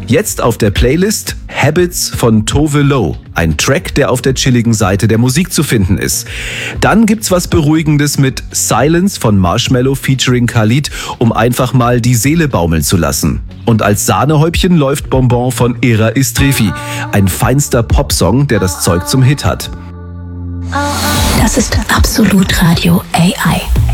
Jetzt auf der Playlist Habits von Tove Lo, ein Track, der auf der chilligen Seite der Musik zu finden ist. Dann gibt's was Beruhigendes mit Silence von Marshmello featuring Khalid, um einfach mal die Seele baumeln zu lassen. Und als Sahnehäubchen läuft Bonbon von Era Istrefi, ein feinster Popsong, der das Zeug zum Hit hat. Das ist Absolut Radio AI.